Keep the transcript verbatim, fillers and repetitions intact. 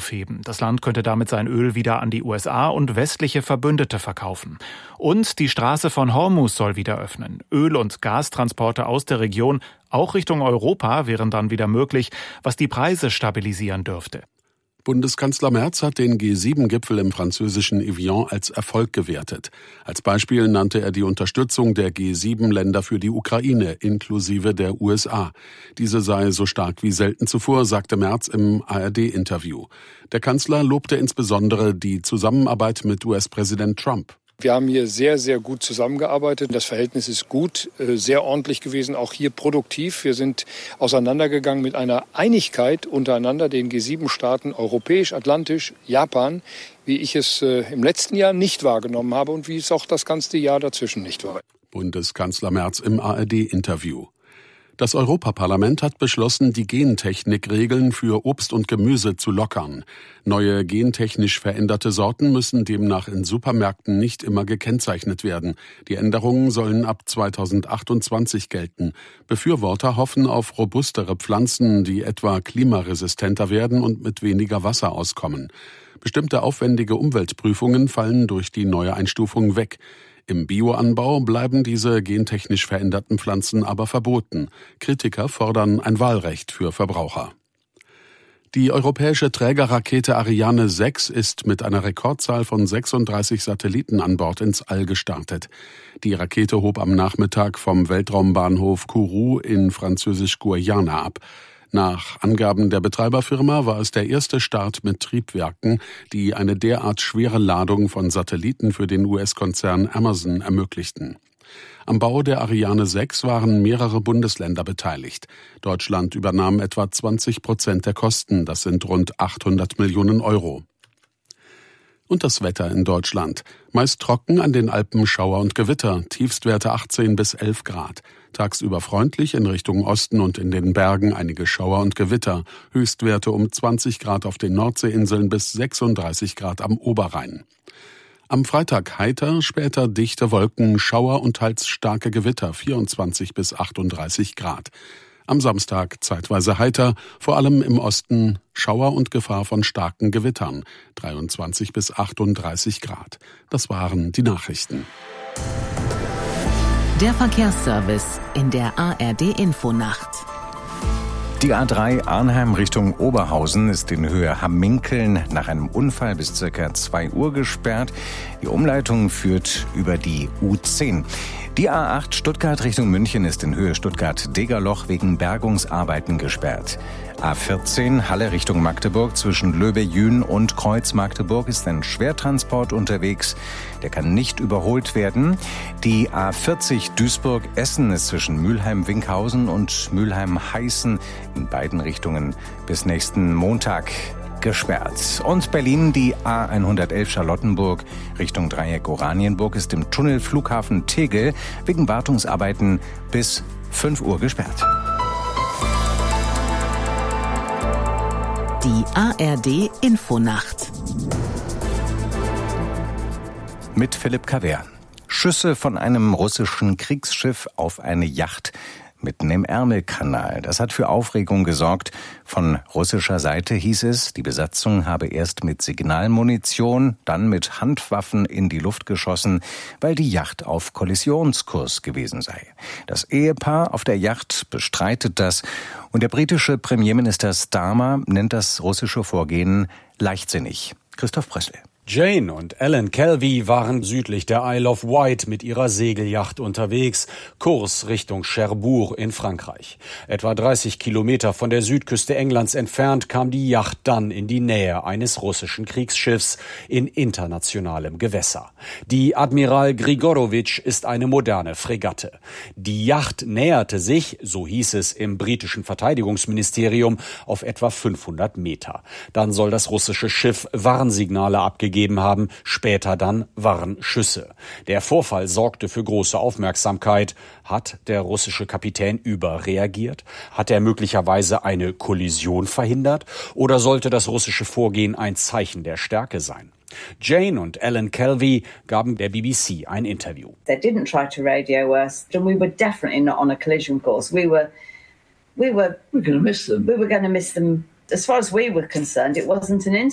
aufheben. Das Land könnte damit sein Öl wieder an die U S A und westliche Verbündete verkaufen. Und die Straße von Hormuz soll wieder öffnen. Öl- und Gastransporte aus der Region, auch Richtung Europa, wären dann wieder möglich, was die Preise stabilisieren dürfte. Bundeskanzler Merz hat den G sieben Gipfel im französischen Evian als Erfolg gewertet. Als Beispiel nannte er die Unterstützung der G sieben Länder für die Ukraine, inklusive der U S A. Diese sei so stark wie selten zuvor, sagte Merz im A R D-Interview. Der Kanzler lobte insbesondere die Zusammenarbeit mit U S-Präsident Trump. Wir haben hier sehr, sehr gut zusammengearbeitet. Das Verhältnis ist gut, sehr ordentlich gewesen, auch hier produktiv. Wir sind auseinandergegangen mit einer Einigkeit untereinander, den G sieben Staaten, europäisch, atlantisch, Japan, wie ich es im letzten Jahr nicht wahrgenommen habe und wie es auch das ganze Jahr dazwischen nicht war. Bundeskanzler Merz im A R D-Interview. Das Europaparlament hat beschlossen, die Gentechnikregeln für Obst und Gemüse zu lockern. Neue gentechnisch veränderte Sorten müssen demnach in Supermärkten nicht immer gekennzeichnet werden. Die Änderungen sollen ab zweitausendachtundzwanzig gelten. Befürworter hoffen auf robustere Pflanzen, die etwa klimaresistenter werden und mit weniger Wasser auskommen. Bestimmte aufwendige Umweltprüfungen fallen durch die neue Einstufung weg. Im Bioanbau bleiben diese gentechnisch veränderten Pflanzen aber verboten. Kritiker fordern ein Wahlrecht für Verbraucher. Die europäische Trägerrakete Ariane sechs ist mit einer Rekordzahl von sechsunddreißig Satelliten an Bord ins All gestartet. Die Rakete hob am Nachmittag vom Weltraumbahnhof Kourou in Französisch-Guayana ab. Nach Angaben der Betreiberfirma war es der erste Start mit Triebwerken, die eine derart schwere Ladung von Satelliten für den U S-Konzern Amazon ermöglichten. Am Bau der Ariane sechs waren mehrere Bundesländer beteiligt. Deutschland übernahm etwa zwanzig Prozent der Kosten, das sind rund achthundert Millionen Euro. Und das Wetter in Deutschland. Meist trocken, an den Alpen Schauer und Gewitter, Tiefstwerte achtzehn bis elf Grad. Tagsüber freundlich, in Richtung Osten und in den Bergen einige Schauer und Gewitter. Höchstwerte um zwanzig Grad auf den Nordseeinseln bis sechsunddreißig Grad am Oberrhein. Am Freitag heiter, später dichte Wolken, Schauer und teils starke Gewitter, vierundzwanzig bis achtunddreißig Grad. Am Samstag zeitweise heiter, vor allem im Osten Schauer und Gefahr von starken Gewittern, dreiundzwanzig bis achtunddreißig Grad. Das waren die Nachrichten. Der Verkehrsservice in der A R D-Infonacht. Die A drei Arnheim Richtung Oberhausen ist in Höhe Hamminkeln nach einem Unfall bis circa zwei Uhr gesperrt. Die Umleitung führt über die U zehn. Die A acht Stuttgart Richtung München ist in Höhe Stuttgart-Degerloch wegen Bergungsarbeiten gesperrt. A vierzehn Halle Richtung Magdeburg zwischen Löbe-Jühn und Kreuz-Magdeburg ist ein Schwertransport unterwegs. Der kann nicht überholt werden. Die A vierzig Duisburg-Essen ist zwischen Mülheim-Winkhausen und Mülheim-Heißen in beiden Richtungen bis nächsten Montag gesperrt. Und Berlin, die A hundertelf Charlottenburg Richtung Dreieck Oranienburg ist im Tunnel Flughafen Tegel wegen Wartungsarbeiten bis fünf Uhr gesperrt. Die A R D-Infonacht. Mit Philipp Kaver. Schüsse von einem russischen Kriegsschiff auf eine Yacht mitten im Ärmelkanal. Das hat für Aufregung gesorgt. Von russischer Seite hieß es, die Besatzung habe erst mit Signalmunition, dann mit Handwaffen in die Luft geschossen, weil die Yacht auf Kollisionskurs gewesen sei. Das Ehepaar auf der Yacht bestreitet das und der britische Premierminister Starmer nennt das russische Vorgehen leichtsinnig. Christoph Pressle. Jane und Alan Calvi waren südlich der Isle of Wight mit ihrer Segelyacht unterwegs, Kurs Richtung Cherbourg in Frankreich. Etwa dreißig Kilometer von der Südküste Englands entfernt kam die Yacht dann in die Nähe eines russischen Kriegsschiffs in internationalem Gewässer. Die Admiral Grigorowitsch ist eine moderne Fregatte. Die Yacht näherte sich, so hieß es im britischen Verteidigungsministerium, auf etwa fünfhundert Meter. Dann soll das russische Schiff Warnsignale abgegeben haben, später dann Warnschüsse. Der Vorfall sorgte für große Aufmerksamkeit. Hat der russische Kapitän überreagiert? Hat er möglicherweise eine Kollision verhindert? Oder sollte das russische Vorgehen ein Zeichen der Stärke sein? Jane und Alan Calvi gaben der B B C ein Interview. They didn't try to radio us, and we were definitely not on a collision course. We were, we were, we're going to miss them. We were going to miss them. As far as we were concerned, it wasn't an incident.